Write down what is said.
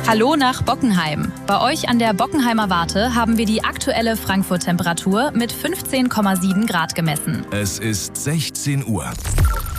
Hallo nach Bockenheim. Bei euch an der Bockenheimer Warte haben wir die aktuelle Frankfurt-Temperatur mit 15,7 Grad gemessen. Es ist 16 Uhr.